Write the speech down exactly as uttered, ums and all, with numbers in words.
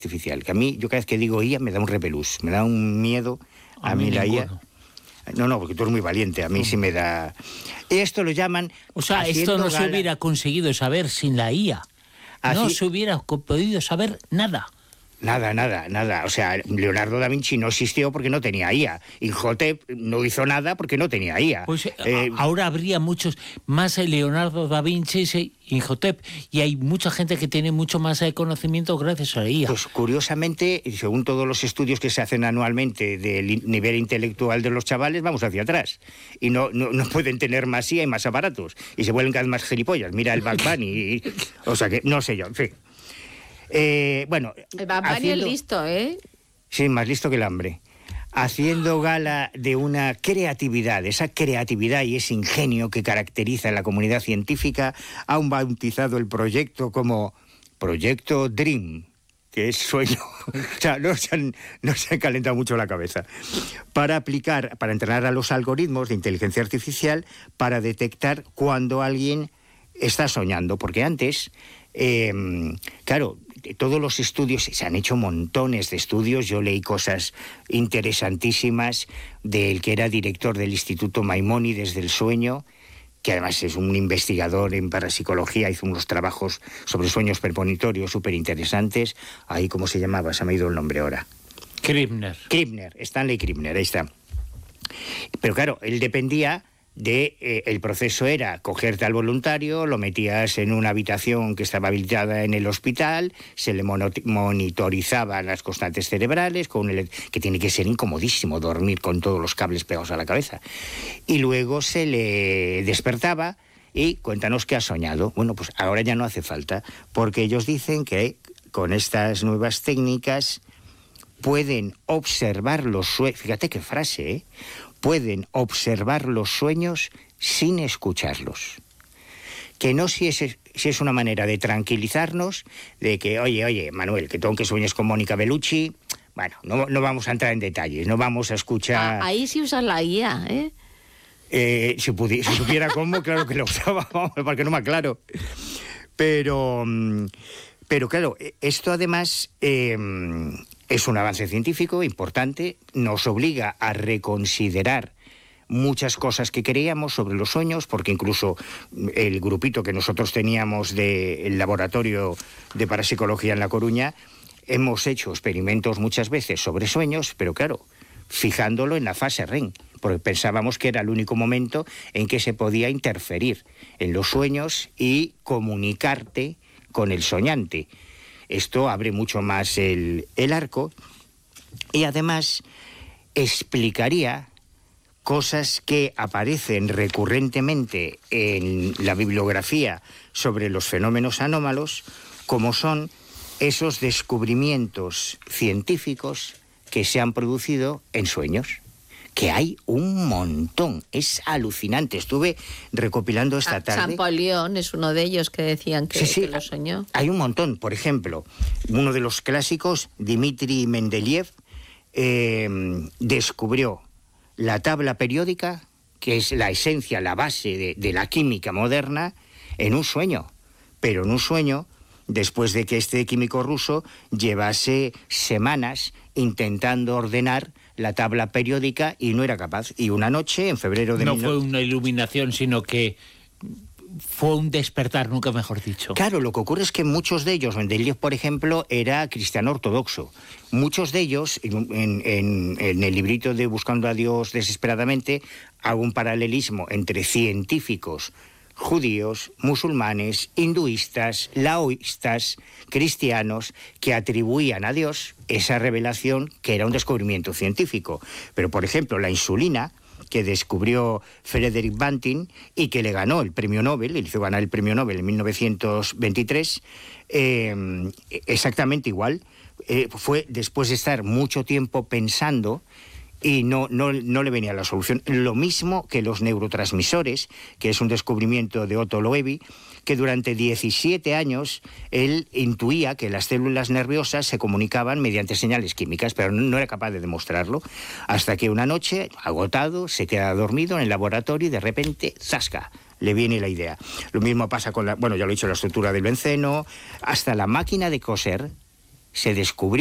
artificial, que a mí, yo cada vez que digo I A me da un repelús, me da un miedo a, a mí la I A. No, no, porque tú eres muy valiente, a mí sí me da... Esto lo llaman... O sea, esto no gala... se hubiera conseguido saber sin la I A. Así... No se hubiera podido saber nada. Nada, nada, nada. O sea, Leonardo da Vinci no existió porque no tenía I A. Imhotep no hizo nada porque no tenía I A. Pues eh, ahora habría muchos más Leonardo da Vinci y Imhotep. Y hay mucha gente que tiene mucho más conocimiento gracias a la I A. Pues curiosamente, según todos los estudios que se hacen anualmente del nivel intelectual de los chavales, vamos hacia atrás. Y no, no, no pueden tener más I A y más aparatos. Y se vuelven cada vez más gilipollas. Mira el Bad Bunny. Y, o sea que, no sé yo, en fin. Eh, bueno, el Bad Bunny haciendo... es listo, ¿eh? Sí, más listo que el hambre. Haciendo gala de una creatividad, esa creatividad y ese ingenio que caracteriza a la comunidad científica, han bautizado el proyecto como Proyecto Dream, que es sueño. O sea, no se, han, no se han calentado mucho la cabeza. Para aplicar, para entrenar a los algoritmos de inteligencia artificial para detectar cuando alguien está soñando, porque antes, eh, claro, todos los estudios, se han hecho montones de estudios, yo leí cosas interesantísimas del que era director del Instituto Maimónides del Sueño, que además es un investigador en parapsicología, hizo unos trabajos sobre sueños premonitorios súper interesantes. Ahí, ¿cómo se llamaba? Se me ha ido el nombre ahora. Krippner. Krippner, Stanley Krippner, ahí está. Pero claro, él dependía... de eh, el proceso era cogerte al voluntario, lo metías en una habitación que estaba habilitada en el hospital, se le monitorizaban las constantes cerebrales, con el, que tiene que ser incomodísimo dormir con todos los cables pegados a la cabeza, y luego se le despertaba y cuéntanos qué has soñado. Bueno, pues ahora ya no hace falta, porque ellos dicen que con estas nuevas técnicas pueden observar los sueños, fíjate qué frase, ¿eh? Pueden observar los sueños sin escucharlos. Que no si es, si es una manera de tranquilizarnos, de que, oye, oye, Manuel, que tú aunque sueñes con Mónica Bellucci, bueno, no, no vamos a entrar en detalles, no vamos a escuchar... Ah, ahí sí usas la I A, ¿eh? eh si, pudi- si supiera cómo, claro que lo usaba, porque no me aclaro. Pero, pero claro, esto además... Eh, Es un avance científico importante, nos obliga a reconsiderar muchas cosas que creíamos sobre los sueños, porque incluso el grupito que nosotros teníamos del laboratorio de parapsicología en La Coruña, hemos hecho experimentos muchas veces sobre sueños, pero claro, fijándolo en la fase R E M, porque pensábamos que era el único momento en que se podía interferir en los sueños y comunicarte con el soñante. Esto abre mucho más el, el arco y además explicaría cosas que aparecen recurrentemente en la bibliografía sobre los fenómenos anómalos, como son esos descubrimientos científicos que se han producido en sueños, que hay un montón, es alucinante. Estuve recopilando esta tarde. Champollion es uno de ellos que decían que, sí, sí, que lo soñó. Hay un montón, por ejemplo, uno de los clásicos, Dmitri Mendeleev, eh, descubrió la tabla periódica, que es la esencia, la base de, de la química moderna, en un sueño, pero en un sueño después de que este químico ruso llevase semanas intentando ordenar la tabla periódica y no era capaz. Y una noche, en febrero de... No mil... fue una iluminación, sino que fue un despertar, nunca mejor dicho. Claro, lo que ocurre es que muchos de ellos, Mendeleev, por ejemplo, era cristiano ortodoxo. Muchos de ellos, en, en, en el librito de Buscando a Dios desesperadamente, hago un paralelismo entre científicos judíos, musulmanes, hinduistas, laoístas, cristianos, que atribuían a Dios esa revelación que era un descubrimiento científico. Pero, por ejemplo, la insulina, que descubrió Frederick Banting y que le ganó el premio Nobel, le hizo ganar el premio Nobel en mil novecientos veintitrés, eh, exactamente igual, eh, fue después de estar mucho tiempo pensando y no, no, no le venía la solución. Lo mismo que los neurotransmisores, que es un descubrimiento de Otto Loewi, que durante diecisiete años él intuía que las células nerviosas se comunicaban mediante señales químicas, pero no era capaz de demostrarlo, hasta que una noche, agotado, se queda dormido en el laboratorio y de repente, ¡zasca!, le viene la idea. Lo mismo pasa con la, bueno, ya lo he dicho, la estructura del benceno, hasta la máquina de coser se descubrió